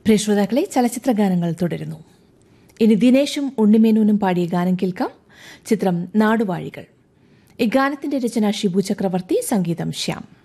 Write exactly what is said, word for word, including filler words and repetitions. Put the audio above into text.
പ്രിയ ശ്രോതാക്കളെ, ചലച്ചിത്ര ഗാനങ്ങൾ തുടരുന്നു. ഇനി ദിനേശും ഉണ്ണിമേനോനും പാടിയ ഗാനം കേൾക്കാം. ചിത്രം നാടുവാഴികൾ. ഈ ഗാനത്തിന്റെ രചന ഷിബു ചക്രവർത്തി, സംഗീതം ശ്യാം.